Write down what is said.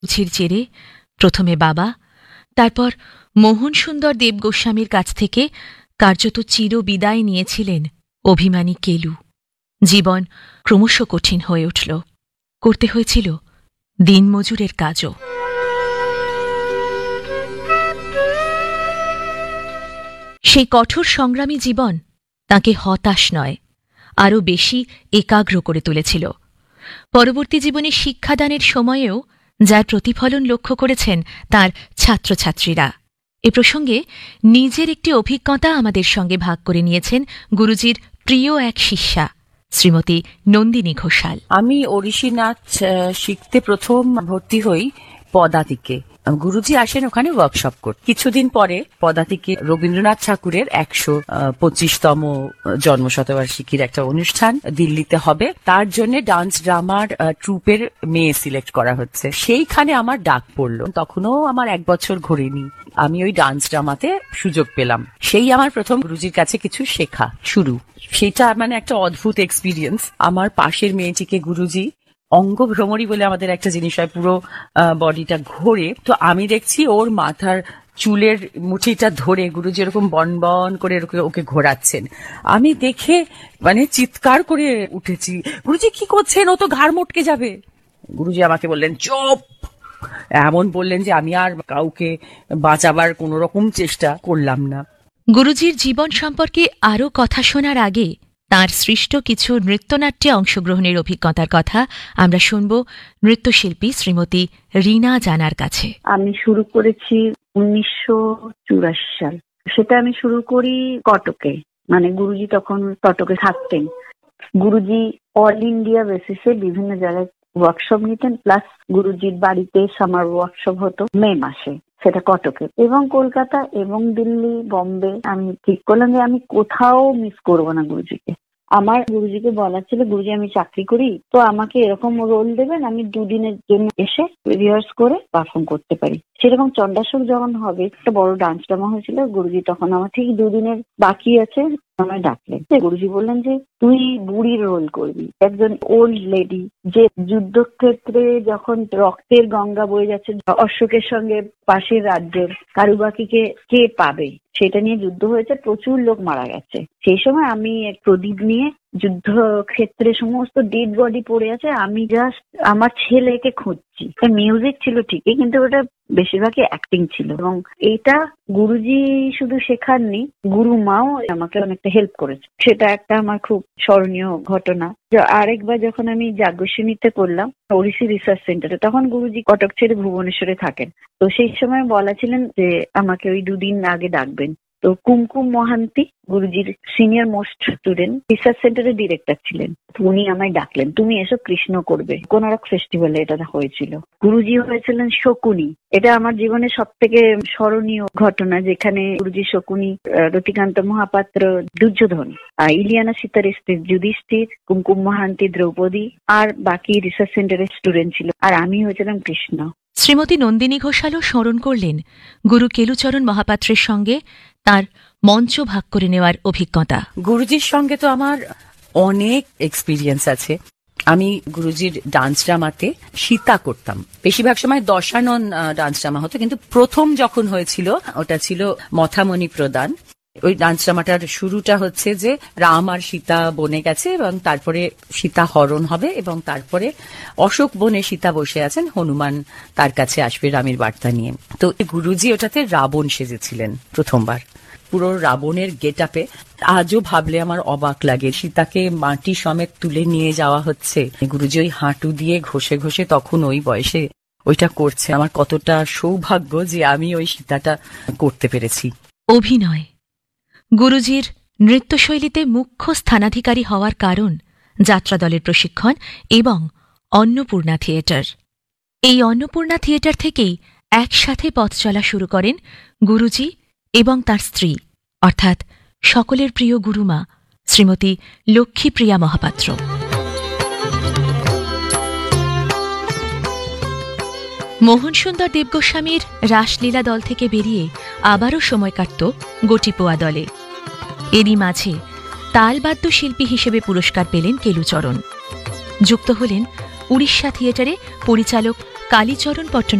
ঝির জেরে প্রথমে বাবা, তারপর মোহন সুন্দর দেব গোস্বামীর কাছ থেকে কার্যত চির বিদায় নিয়েছিলেন অভিমানী কেলু। জীবন ক্রমশ কঠিন হয়ে উঠল, করতে হয়েছিল দিনমজুরের কাজও। সেই কঠোর সংগ্রামী জীবন তাঁকে হতাশ নয়, আরও বেশি একাগ্র করে তুলেছিল। পরবর্তী জীবনে শিক্ষাদানের সময়েও যার প্রতিফলন লক্ষ্য করেছেন তাঁর ছাত্রছাত্রীরা। এ প্রসঙ্গে নিজের একটি অভিজ্ঞতা আমাদের সঙ্গে ভাগ করে নিয়েছেন গুরুজির প্রিয় এক শিষ্যা শ্রীমতী নন্দিনী ঘোষাল। আমি ওড়িশি নাচ শিখতে প্রথম ভর্তি হই পদাতিকে। গুরুজি আসেন ওখানে ওয়ার্কশপ করতে। কিছুদিন পরে পদাতিকে রবীন্দ্রনাথ ঠাকুরের 125তম জন্মশতবার্ষিকীর একটা অনুষ্ঠান দিল্লিতে হবে, তার জন্য ডান্স ড্রামার ট্রুপের মেয়ে সিলেক্ট করা হচ্ছে। সেইখানে আমার ডাক পড়লো। তখনও আমার 1 বছর ঘোরেনি, আমি ওই ডান্স ড্রামাতে সুযোগ পেলাম। সেই আমার প্রথম গুরুজির কাছে কিছু শেখা শুরু। সেটা মানে একটা অদ্ভুত এক্সপিরিয়েন্স। আমার পাশের মেয়েটিকে গুরুজি অঙ্গ ভ্রমরী বলে আমাদের একটা জিনিস হয়, পুরো বডিটা ঘোরে, তো আমি দেখছি ওর মাথার চুলের মুঠিটা ধরে গুরুজি এরকম বন বন করে ওকে ঘোরাচ্ছেন। আমি দেখে মানে চিৎকার করে উঠেছি, গুরুজি কি করছেন, ও তো ঘাড় মটকে যাবে। গুরুজি আমাকে বললেন চুপ, এমন বললেন যে আমি আর কাউকে বাঁচাবার কোন রকম চেষ্টা করলাম না। গুরুজির জীবন সম্পর্কে আরও কথা শোনার আগে তাঁর সৃষ্ট কিছু নৃত্যনাট্যে অংশগ্রহণের অভিজ্ঞতার কথা আমরা শুনব নৃত্যশিল্পী শ্রীমতী রীনা জানার কাছে। আমি শুরু করেছি 1984 সাল। সেটা আমি শুরু করি কটকে, মানে গুরুজি তখন কটকে থাকতেন। গুরুজি অল ইন্ডিয়া বেসিসে বিভিন্ন জায়গায় ওয়ার্কশপ নিতেন, প্লাস গুরুজির বাড়িতে সামার ওয়ার্কশপ হতো মে মাসে, সেটা কটকে এবং কলকাতা এবং দিল্লি, বম্বে। আমি ঠিক করলাম যে আমি কোথাও মিস করবো না গুরুজিকে। আমার গুরুজিকে বলা ছিল, গুরুজি আমি চাকরি করি, তো আমাকে এরকম রোল দেবেন, আমি 2 দিনের জন্য এসে রিহার্স করে পারফর্ম করতে পারি। সেরকম চণ্ডাশোক যখন হবে, একটা বড় ডান্স ড্রামা হয়েছিল, গুরুজি তখন আমার ঠিক 2 দিনের বাকি আছে, আমায় ডাকলেন। গুরুজি বললেন যে তুই বুড়ির রোল করবি, একজন ওল্ড লেডি, যে যুদ্ধক্ষেত্রে যখন রক্তের গঙ্গা বয়ে যাচ্ছে, অশোকের সঙ্গে পাশের রাজ্যের কারুবাকিকে কে পাবে, সেটা নিয়ে যুদ্ধ হয়েছে, প্রচুর লোক মারা গেছে। সেই সময় আমি এক প্রদীপ নিয়ে যুদ্ধক্ষেত্রে সমস্ত ডেড বডি পড়ে আছে, আমি জাস্ট আমার ছেলেকে খুঁজছি। মিউজিক ছিল ঠিকই, কিন্তু ওটা বেশিরভাগই অ্যাক্টিং ছিল। এবং এইটা গুরুজি শুধু শেখাননি, গুরু মাও আমাকে অনেকটা হেল্প করেছে। সেটা একটা আমার খুব স্মরণীয় ঘটনা। আরেকবার যখন আমি যাজ্ঞসেনীতে করলাম ওড়িশি রিসার্চ সেন্টারে, তখন গুরুজি কটক ছেড়ে ভুবনেশ্বরে থাকেন। তো সেই সময় বলা ছিলেন যে আমাকে ওই 2 দিন আগে ডাকবেন। তো কুমকুম Mohanty গুরুজির senior most student, research সেন্টারের ডিরেক্টর ছিলেন, উনি আমায় ডাকলেন, তুমি এসো কৃষ্ণ করবে। কোনারক ফেস্টিভ্যালে এটা হয়েছিল। গুরুজি হয়েছিলেন শকুনি। এটা আমার জীবনের সব থেকে স্মরণীয় ঘটনা, যেখানে গুরুজি শকুনি, রতিকান্ত মহাপাত্র দুর্যোধন, ইলিয়ানা সীতার স্ত্রী যুধিষ্ঠির, কুমকুম মহান্তি দ্রৌপদী, আর বাকি রিসার্চ সেন্টারের স্টুডেন্ট ছিল, আর আমি হয়েছিলাম কৃষ্ণ। শ্রীমতী নন্দিনী ঘোষালও স্মরণ করলেন গুরু কেলুচরণ মহাপাত্রের সঙ্গে তার মঞ্চ ভাগ করে নেওয়ার অভিজ্ঞতা। গুরুজির সঙ্গে তো আমার অনেক এক্সপিরিয়েন্স আছে। আমি গুরুজির ডান্স ড্রামাতে সীতা করতাম। বেশিরভাগ সময় দশানন ডান্স ড্রামা হতো, কিন্তু প্রথম যখন হয়েছিল ওটা ছিল মথামণি প্রদান। ওই ডান্স ড্রামাটার শুরুটা হচ্ছে যে রাম আর সীতা বনে গেছে এবং তারপরে সীতা হরণ হবে এবং তারপরে অশোক বনে সীতা বসে আছেন, হনুমান তার কাছে আসবে রামের বার্তা নিয়ে। তো গুরুজি ওটাতে রাবণ সেজেছিলেন প্রথমবার, পুরো রাবণের গেট আপে। আজও ভাবলে আমার অবাক লাগে, সীতাকে মাটি সমেত তুলে নিয়ে যাওয়া হচ্ছে, গুরুজি ওই হাঁটু দিয়ে ঘষে ঘষে তখন ওই বয়সে ওইটা করছে। আমার কতটা সৌভাগ্য যে আমি ওই সীতাটা করতে পেরেছি। অভিনয় গুরুজির নৃত্যশৈলীতে মুখ্য স্থানাধিকারী হওয়ার কারণ যাত্রাদলের প্রশিক্ষণ এবং অন্নপূর্ণা থিয়েটার। এই অন্নপূর্ণা থিয়েটার থেকেই একসাথে পথ চলা শুরু করেন গুরুজি এবং তার স্ত্রী, অর্থাৎ সকলের প্রিয় গুরুমা শ্রীমতী লক্ষ্মীপ্রিয়া মহাপাত্র। মোহন সুন্দর দেব গোস্বামীর রাসলীলা দল থেকে বেরিয়ে আবারও সময় কাটত গটিপোয়া দলে। এরই মাঝে তালবাদ্য শিল্পী হিসেবে পুরস্কার পেলেন কেলুচরণ। যুক্ত হলেন উড়িষ্যা থিয়েটারে পরিচালক কালীচরণ পট্টনায়ক